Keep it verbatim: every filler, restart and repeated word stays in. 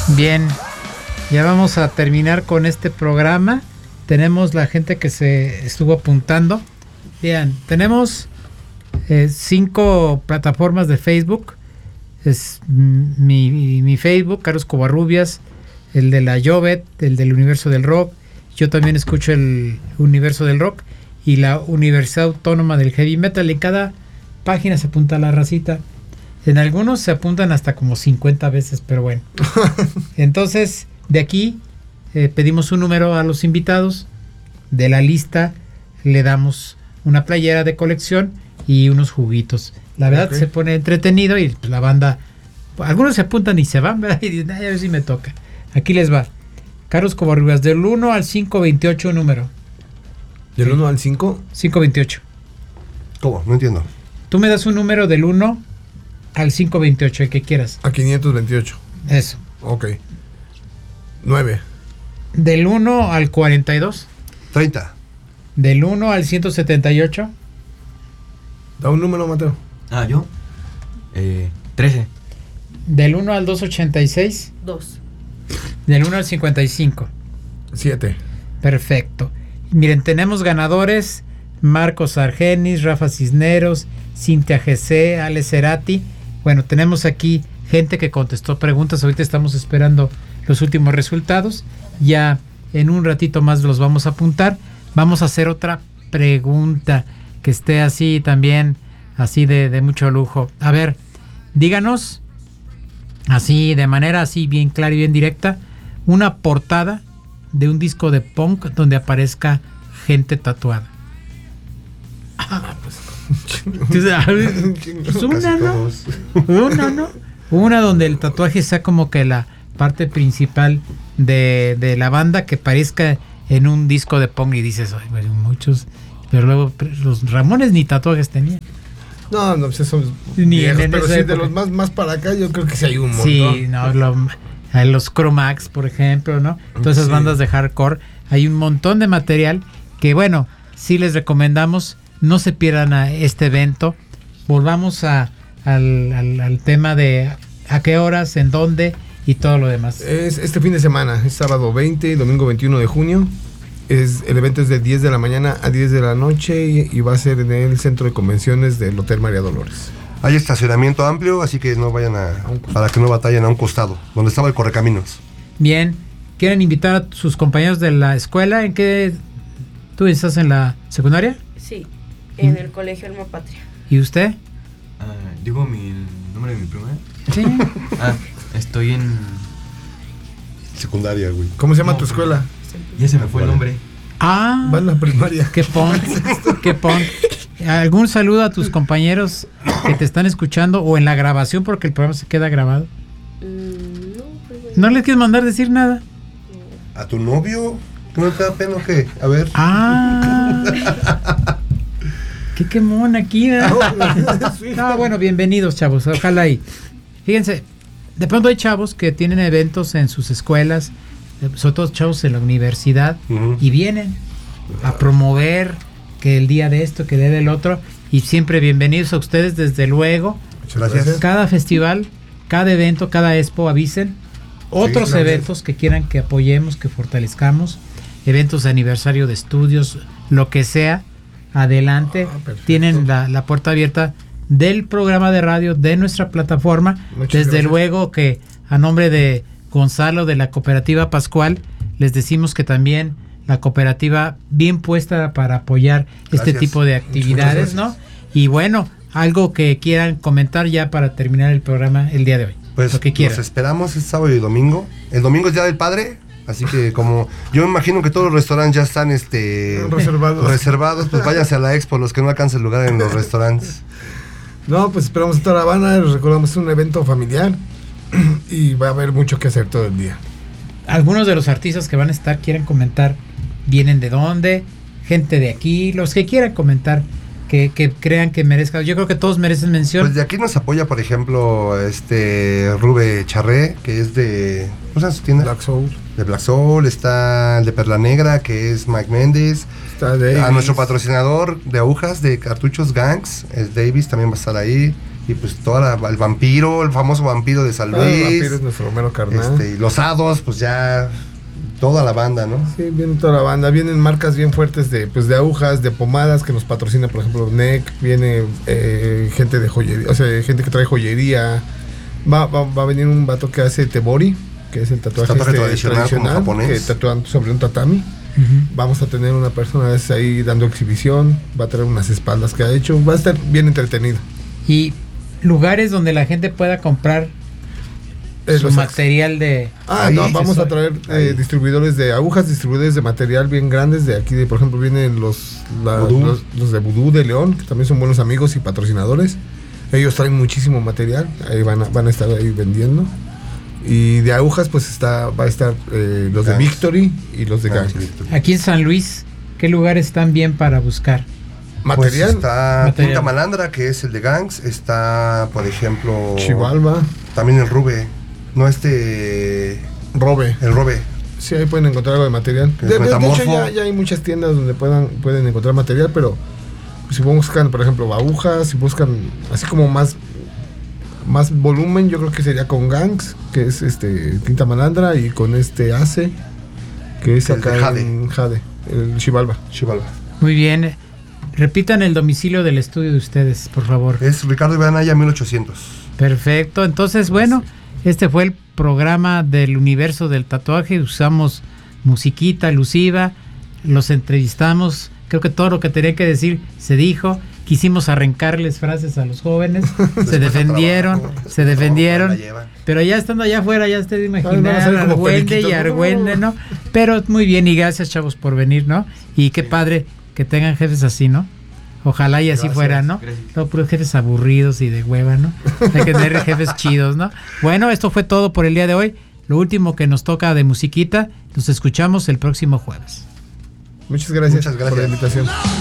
Bien, ya vamos a terminar con este programa. Tenemos la gente que se estuvo apuntando. Bien, tenemos eh, cinco plataformas de Facebook. Es mi, mi Facebook, Carlos Covarrubias, el de la Jovet, el del Universo del Rock. Yo también escucho el Universo del Rock y la Universidad Autónoma del Heavy Metal. En cada página se apunta la racita. En algunos se apuntan hasta como cincuenta veces, pero bueno. Entonces, de aquí eh, pedimos un número a los invitados. De la lista le damos una playera de colección y unos juguitos. La verdad, okay, se pone entretenido y pues, la banda, algunos se apuntan y se van, ¿verdad? Y dicen, ay, a ver si me toca. Aquí les va. Carlos Covarrubias, del uno al cinco veintiocho número. ¿Del sí. uno al cinco? cinco veintiocho. ¿Cómo? No entiendo. Tú me das un número del uno al cinco veintiocho, el que quieras. A quinientos veintiocho. Eso. Ok. nueve. Del uno al cuarenta y dos. treinta. Del uno al ciento setenta y ocho. Da un número, Mateo. Ah, ¿yo? Eh, trece. Del uno al doscientos ochenta y seis. dos. Del uno al cincuenta y cinco. siete. Perfecto. Miren, tenemos ganadores: Marcos Argenis, Rafa Cisneros, Cintia G C, Ale Cerati. Bueno, tenemos aquí gente que contestó preguntas. Ahorita estamos esperando los últimos resultados. Ya en un ratito más los vamos a apuntar. Vamos a hacer otra pregunta que esté así también, así de, de mucho lujo. A ver, díganos, así de manera así bien clara y bien directa, una portada de un disco de punk donde aparezca gente tatuada. Ah, pues, una, ¿no? Una, ¿no? Una donde el tatuaje sea como que la parte principal de, de la banda, que parezca en un disco de punk y dices, ay, bueno, muchos, pero luego los Ramones ni tatuajes tenían. No, no, pues son ni viejos, en pero sí, época. De los más, más para acá yo creo que sí hay un montón. Sí, no, lo, los Chromax, por ejemplo, ¿no? Todas esas sí. bandas de hardcore, hay un montón de material que, bueno, sí les recomendamos, no se pierdan a este evento. Volvamos a, al, al, al tema de a qué horas, en dónde y todo lo demás. Es este fin de semana, es sábado veinte, domingo veintiuno de junio. Es, el evento es de diez de la mañana a diez de la noche y, y va a ser en el centro de convenciones del Hotel María Dolores. Hay estacionamiento amplio, así que no vayan a, para que no batallen a un costado, donde estaba el correcaminos. Bien, ¿quieren invitar a sus compañeros de la escuela? ¿En qué? ¿Tú estás en la secundaria? Sí, en el colegio Alma Patria. ¿Y usted? Uh, ¿Digo mi, el nombre de mi prima? Sí. Ah, estoy en... secundaria, güey. ¿Cómo se llama no, tu escuela? Ya se me fue el nombre. Ah. Va en la primaria. Qué punk, qué punk. ¿Algún saludo a tus compañeros que te están escuchando o en la grabación, porque el programa se queda grabado? Mm, no, pues, bueno. ¿No les quieres mandar decir nada? ¿A tu novio? ¿No te da pena o qué? A ver. Ah. Qué quemón aquí, ¿eh? Ah, bueno, bienvenidos, chavos. Ojalá y... Fíjense, de pronto hay chavos que tienen eventos en sus escuelas, sobre todo chavos en la universidad, uh-huh. y vienen a promover que el día de esto, que el día del otro, y siempre bienvenidos a ustedes, desde luego. Muchas gracias. Cada festival, cada evento, cada expo, avisen otros sí, eventos que quieran que apoyemos, que fortalezcamos, eventos de aniversario de estudios, lo que sea, adelante. Oh, tienen la, la puerta abierta del programa de radio, de nuestra plataforma. Muchas Desde gracias. Luego que a nombre de Gonzalo de la Cooperativa Pascual, les decimos que también la cooperativa bien puesta para apoyar gracias. Este tipo de actividades, ¿no? Y bueno, algo que quieran comentar ya para terminar el programa el día de hoy. Pues lo que quieran. Los esperamos el sábado y domingo. El domingo es Día del Padre, así que como yo me imagino que todos los restaurantes ya están este reservados, reservados pues váyanse a la expo los que no alcancen lugar en los restaurantes. No, pues esperamos estar a Habana, les recordamos es un evento familiar y va a haber mucho que hacer todo el día. Algunos de los artistas que van a estar quieren comentar, ¿vienen de dónde? Gente de aquí, los que quieran comentar, que, que crean que merezcan. Yo creo que todos merecen mención. Pues de aquí nos apoya, por ejemplo, este Rube Charré, que es de... ¿cómo se llama su tienda? Black Soul. De Black Soul, está el de Perla Negra, que es Mike Méndez. Está Davis. A nuestro patrocinador de agujas, de cartuchos Gangs, es Davis, también va a estar ahí. y pues toda la, el vampiro, el famoso vampiro de San Ah, el Luis, vampiro es nuestro mero carnal. este, y los hados, pues ya toda la banda, ¿no? Sí, viene toda la banda, vienen marcas bien fuertes de pues de agujas, de pomadas que nos patrocina, por ejemplo, N E C, viene eh, gente de joyería, o sea, gente que trae joyería. Va, va, va a venir un vato que hace tebori, que es el tatuaje, Tatuaje este, tradicional tradicional, como japonés. que tatúan sobre un tatami. Ujú. Vamos a tener una persona esa ahí dando exhibición, va a traer unas espaldas que ha hecho, va a estar bien entretenido. Y lugares donde la gente pueda comprar Eh, su los- material de... Ah, Ahí, no, vamos a accesorios. traer eh, Ahí. distribuidores de agujas, distribuidores de material bien grandes de aquí, de, por ejemplo, vienen los, la- Vudú. los, los de Vudú de León, que también son buenos amigos y patrocinadores. Ellos traen muchísimo material, ahí van a, van a estar ahí vendiendo. Y de agujas, pues está va a estar eh, los de Gangs. Victory y los de Ah, Gangs. sí, Víctor. Aquí en San Luis, ¿qué lugares están bien para buscar? Material, Pues está Material. Quinta Malandra, que es el de Gangs, está, por ejemplo, Chivalba, también el Rube, no este, Robe. el Robe. Sí, ahí pueden encontrar algo de material. El De, de- de hecho, Metamorfo. ya, ya hay muchas tiendas donde puedan, pueden encontrar material, pero si buscan, por ejemplo, agujas, si buscan así como más más volumen, yo creo que sería con Gangs, que es este Quinta Malandra, y con este Ace, que es El acá de Jade. en Jade, el Chivalba. Chivalba. Muy bien. Repitan el domicilio del estudio de ustedes, por favor. Es Ricardo Ibanaya mil ochocientos. Perfecto. Entonces, bueno, este fue el programa del universo del tatuaje. Usamos musiquita alusiva, los entrevistamos. Creo que todo lo que tenía que decir se dijo. Quisimos arrancarles frases a los jóvenes. Se defendieron, se defendieron. Pero ya estando allá afuera, ya ustedes Ay, van a imaginan salir como Argüende y periquitos, ¿no? Argüende, ¿no? Pero muy bien, y gracias, chavos, por venir, ¿no? Y qué padre que tengan jefes así, ¿no? Ojalá y así Gracias, fuera, ¿no? gracias. No, puros jefes aburridos y de hueva, ¿no? Hay que tener jefes chidos, ¿no? Bueno, esto fue todo por el día de hoy. Lo último que nos toca de musiquita, nos escuchamos el próximo jueves. Muchas gracias, Muchas por la gracias. invitación.